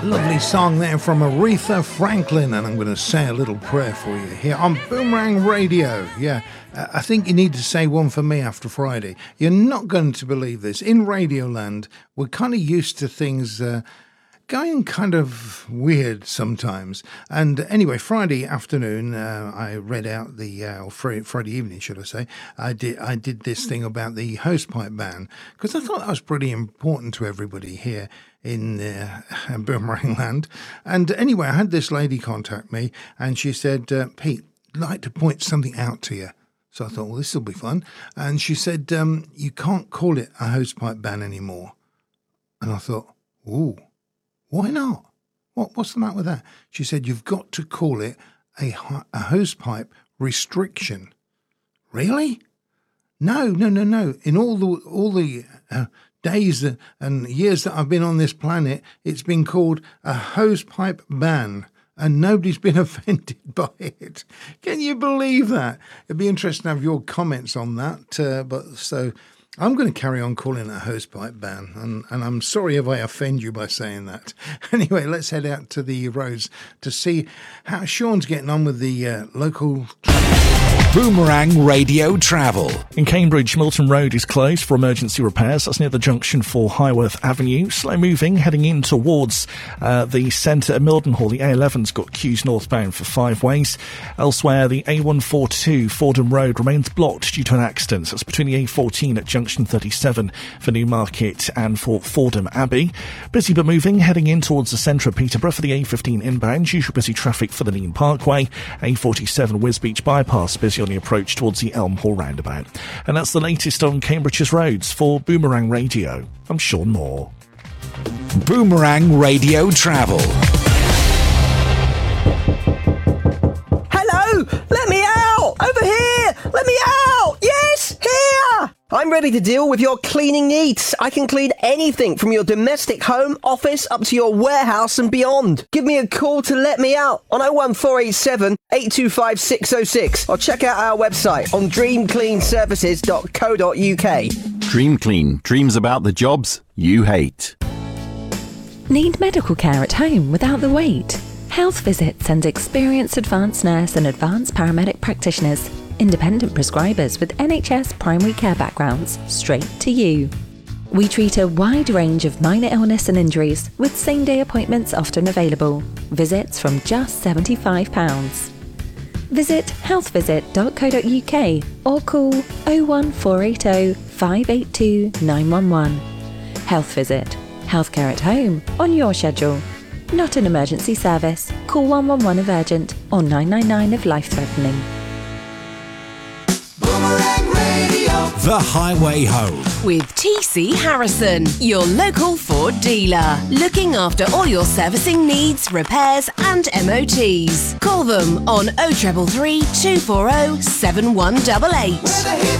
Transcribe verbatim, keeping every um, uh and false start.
Lovely song there from Aretha Franklin, and I'm going to say a little prayer for you here on Boomerang Radio. Yeah, I think you need to say one for me after Friday. You're not going to believe this. In Radioland, we're kind of used to things uh, going kind of weird sometimes. And anyway, Friday afternoon, uh, I read out the, uh, or Friday, Friday evening, should I say, I did I did this thing about the hosepipe ban, because I thought that was pretty important to everybody here in uh, Boomerang Land. And anyway, I had this lady contact me, and she said, uh, Pete, I'd like to point something out to you. So I thought, well, this will be fun. And she said, um, you can't call it a hosepipe ban anymore. And I thought, ooh, why not? What, what's the matter with that? She said, you've got to call it a, a hosepipe restriction. Really? No, no, no, no. In all the all the uh, days and years that I've been on this planet, it's been called a hosepipe ban, and nobody's been offended by it. Can you believe that? It'd be interesting to have your comments on that. Uh, but so I'm going to carry on calling it a hosepipe ban, and, and I'm sorry if I offend you by saying that. Anyway, let's head out to the roads to see how Sean's getting on with the uh, local Boomerang Radio Travel. In Cambridge, Milton Road is closed for emergency repairs. That's near the junction for Highworth Avenue. Slow moving, heading in towards uh, the centre of Mildenhall. The A eleven's got queues northbound for five ways. Elsewhere, the A one forty-two Fordham Road remains blocked due to an accident. That's between the A fourteen at junction thirty-seven for Newmarket and for Fordham Abbey. Busy but moving, heading in towards the centre of Peterborough for the A fifteen inbound. Usual busy traffic for the Nean Parkway. A forty-seven Wisbeach bypass busy on the approach towards the Elm Hall roundabout. And that's the latest on Cambridge's roads. For Boomerang Radio, I'm Sean Moore. Boomerang Radio Travel. Hello! Let me out! Over here! Let me out! Yes! Here! I'm ready to deal with your cleaning needs. I can clean anything from your domestic home, office, up to your warehouse and beyond. Give me a call to let me out on oh one four eight seven, eight two five, six oh six or check out our website on dream clean services dot co dot uk. Dream Clean. Dreams about the jobs you hate. Need medical care at home without the wait? Health Visit sends experienced advanced nurse and advanced paramedic practitioners, independent prescribers with N H S primary care backgrounds, straight to you. We treat a wide range of minor illness and injuries, with same-day appointments often available. Visits from just seventy-five pounds. Visit health visit dot co dot uk or call oh one four eight oh, five eight two, nine one one. Health Visit. Healthcare at home, on your schedule. Not an emergency service. Call one one one if urgent or nine nine nine if life-threatening. The Highway Home. With T C Harrison, your local Ford dealer. Looking after all your servicing needs, repairs and M O Ts. Call them on oh three three, two four oh, seven one eight eight.